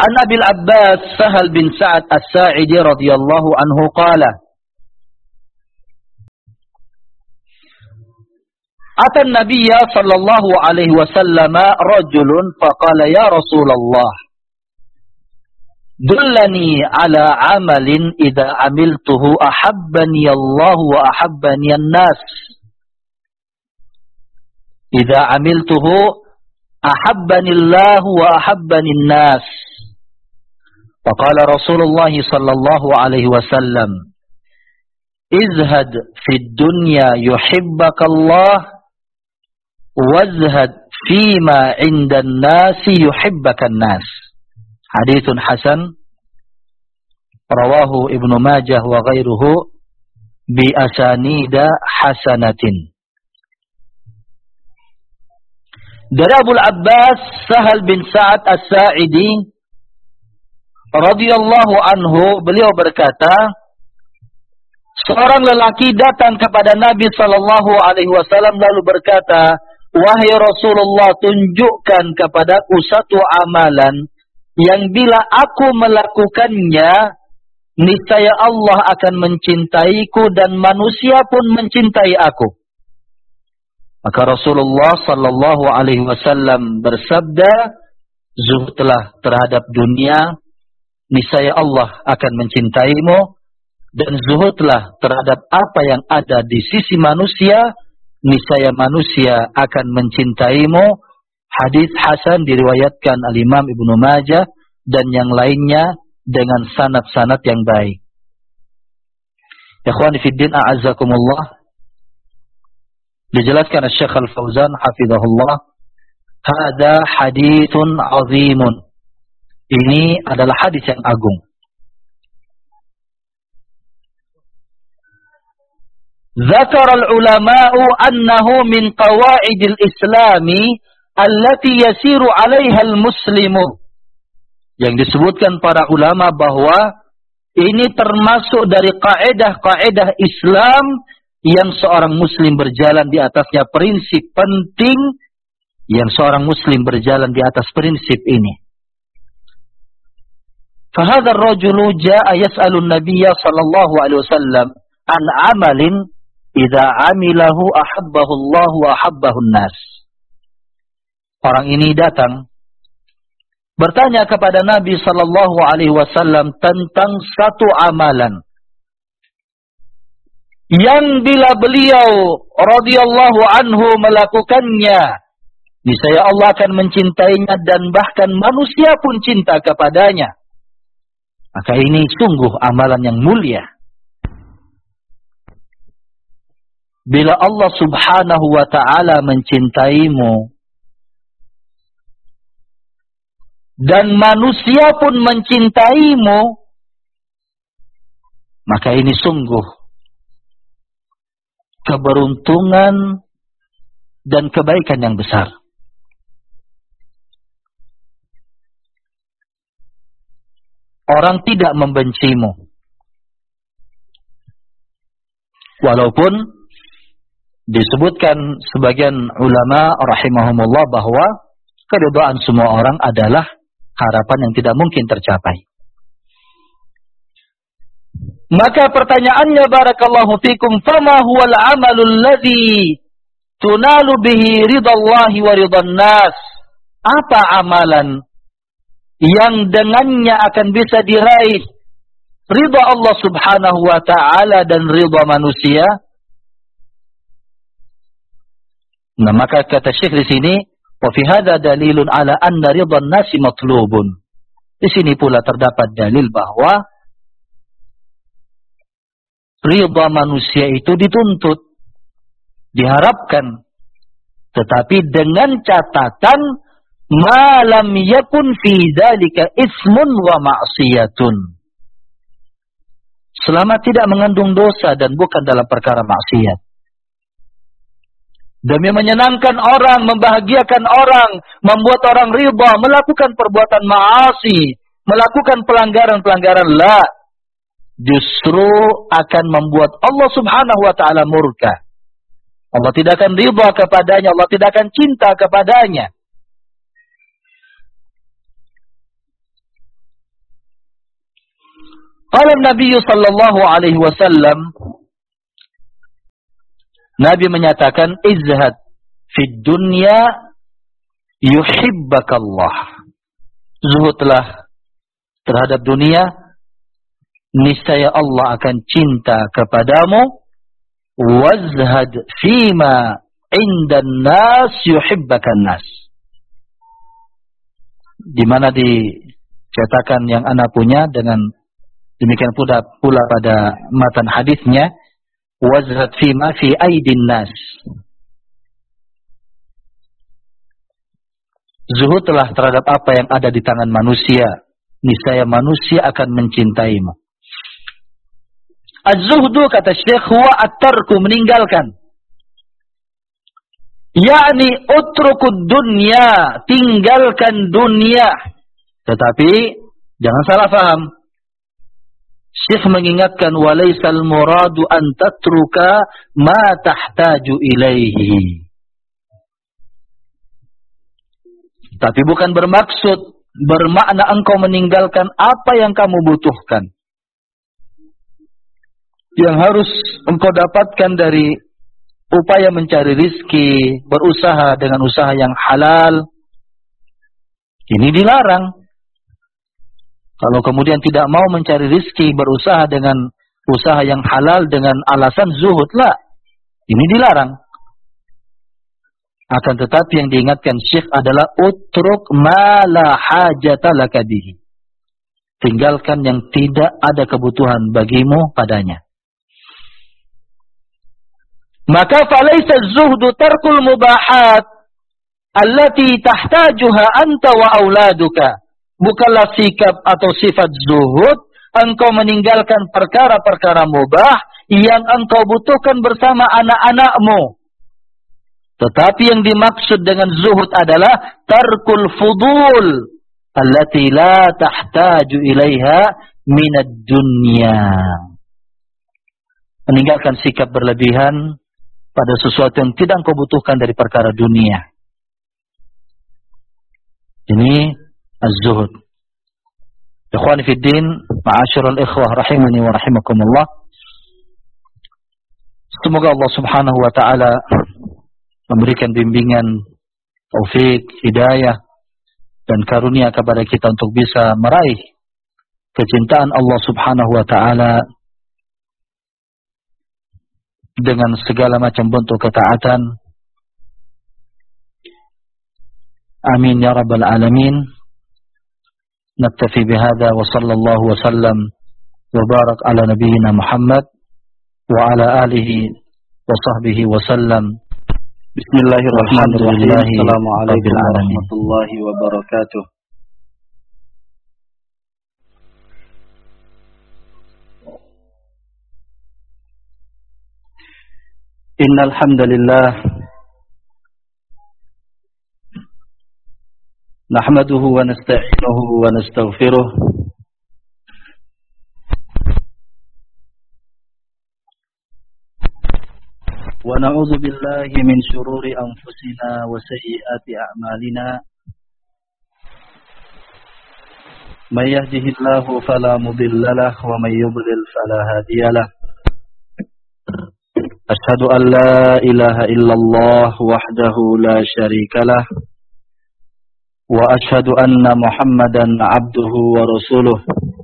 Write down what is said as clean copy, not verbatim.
An Abil Abbas Sahal bin Sa'ad As-Sa'idi radhiyallahu anhu qala Ata an-nabiyya sallallahu alaihi wasallam rajulun faqala ya Rasulullah dullani ala amalin idza amiltuhu ahabbani Allah wa ahabbani an-nas idza amiltuhu ahabbani Allah wa ahabbani an-nas faqala Rasulullah sallallahu alaihi wasallam izhad fid dunya yuhibbaka Allah wazhad fima 'indan nasi yuhibbaka an-nas. Haditsun hasan rawahu Ibnu Majah wa ghairuhu bi asanida hasanatin. Dari Abu Abbas Sahal bin Sa'ad As-Sa'idi radhiyallahu anhu, beliau berkata, seorang lelaki datang kepada Nabi sallallahu alaihi wasallam lalu berkata, "Wahai Rasulullah, tunjukkan kepadaku satu amalan yang bila aku melakukannya, niscaya Allah akan mencintaiku dan manusia pun mencintai aku." Maka Rasulullah sallallahu alaihi wasallam bersabda, "Zuhudlah terhadap dunia, niscaya Allah akan mencintaimu, dan zuhudlah terhadap apa yang ada di sisi manusia, niscaya manusia akan mencintaimu." Hadis hasan diriwayatkan al-Imam Ibnu Majah dan yang lainnya dengan sanad-sanad yang baik. Ikhwani fid din, a'azzakumullah. Dijelaskan Syekh Al-Fauzan hafizahullah, "Hada haditsun 'azimun." Ini adalah hadis yang agung. Zakar al-ulama'u annahu min qawaidil islami allati yasiru 'alaiha al-muslimu. Yang disebutkan para ulama bahwa ini termasuk dari kaidah-kaidah Islam yang seorang muslim berjalan di atasnya, prinsip penting yang seorang muslim berjalan di atas prinsip ini. Fahadha ar-rajulu jaa'a yas'alu an-nabiyya sallallahu alaihi wasallam an 'amalin idza 'amilahu ahabbahu Allah wa ahabbahu an-nas. Orang ini datang bertanya kepada Nabi sallallahu alaihi wasallam tentang satu amalan yang bila beliau radhiyallahu anhu melakukannya, niscaya Allah akan mencintainya dan bahkan manusia pun cinta kepadanya. Maka ini sungguh amalan yang mulia. Bila Allah subhanahu wa ta'ala mencintaimu dan manusia pun mencintaimu, maka ini sungguh keberuntungan dan kebaikan yang besar. Orang tidak membencimu, walaupun disebutkan sebagian ulama rahimahumullah bahwa keridhaan semua orang adalah harapan yang tidak mungkin tercapai. Maka pertanyaannya, barakallahu fikum, fama huwal amalul ladzi tunalu bihi ridallahi wa ridan nas? Apa amalan yang dengannya akan bisa diraih ridha Allah subhanahu wa ta'ala dan ridha manusia? Nah, maka kata Syekh di sini, wa fi hadza dalilun ala anna ridhan nasi matlubun. Di sini pula terdapat dalil bahwa ridha manusia itu dituntut, diharapkan, tetapi dengan catatan ma lam yakun fi dzalika ismun wa ma'siyatun. Selama tidak mengandung dosa dan bukan dalam perkara maksiat. Demi menyenangkan orang, membahagiakan orang, membuat orang ridha, melakukan perbuatan maasi, melakukan pelanggaran-pelanggaran, la, justru akan membuat Allah subhanahu wa ta'ala murka. Allah tidak akan ridha kepadanya, Allah tidak akan cinta kepadanya. Qala Nabi sallallahu alaihi wasallam, Nabi menyatakan, izhad fid dunya yuhibbakallah. Zuhudlah terhadap dunia, niscaya Allah akan cinta kepadamu. Wazhad fima indan nas yuhibbakan nas. Di mana dicetakan yang ana punya dengan demikian pula pada matan hadisnya, wazhad fima fi aidin nas. Zuhudlah terhadap apa yang ada di tangan manusia, niscaya manusia akan mencintaimu. Az-zuhdu, kata Syekh, huwa at-tarku, meninggalkan. Yakni utrukud dunya, tinggalkan dunia. Tetapi jangan salah faham. Syekh mengingatkan, walaysal muradu an tatruka ma tahtaju ilaihi. Tapi bukan bermakna engkau meninggalkan apa yang kamu butuhkan. Yang harus engkau dapatkan dari upaya mencari rizki, berusaha dengan usaha yang halal. Ini dilarang. Kalau kemudian tidak mau mencari rizki, berusaha dengan usaha yang halal dengan alasan zuhud, lah. Ini dilarang. Akan tetapi yang diingatkan Syekh adalah utruk ma la hajata laka bihi. Tinggalkan yang tidak ada kebutuhan bagimu padanya. Maka falaysa zuhdu tarkul mubahat allati tahtajuha anta wa auladuka. Bukanlah sikap atau sifat zuhud engkau meninggalkan perkara-perkara mubah yang engkau butuhkan bersama anak-anakmu. Tetapi yang dimaksud dengan zuhud adalah tarkul fudul allati la tahtaju ilaiha minad dunya. Meninggalkan sikap berlebihan pada sesuatu yang tidak engkau butuhkan dari perkara dunia. Ini az-zuhud. Ikhwani fi din, ma'asyiral ikhwah rahimani wa rahimakumullah. Semoga Allah Subhanahu wa taala memberikan bimbingan, taufik, hidayah dan karunia kepada kita untuk bisa meraih kecintaan Allah Subhanahu wa taala dengan segala macam bentuk ketaatan. Amin ya rabbal alamin. Naktafi bihadza wa sallallahu wa sallam wa barak ala nabiyyina Muhammad wa ala alihi wa sahbihi wa sallam. Bismillahirrahmanirrahim. Assalamualaikum warahmatullahi wabarakatuh. Innal hamdalillah nahmaduhu wa nasta'inuhu wa nastaghfiruh wa na'udzu billahi min shururi anfusina wa sayyiati a'malina. May yahdihillahu fala mudilla lahu wa may yudlil fala hadiya lahu. Asyhadu an la ilaha illallah wahdahu la syarika lah wa asyhadu anna Muhammadan abduhu wa rasuluh